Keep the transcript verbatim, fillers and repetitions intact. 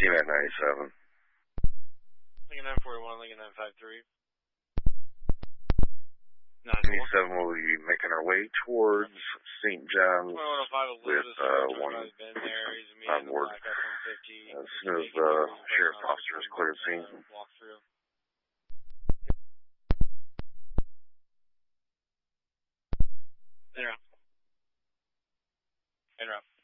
Team at ninety-seven. Lincoln nine forty-one, Lincoln nine five three. ninety-seven will be making our way towards Saint John's with uh, one on board. As soon as the sheriff's officer is cleared the scene. Interrupt. Interrupt.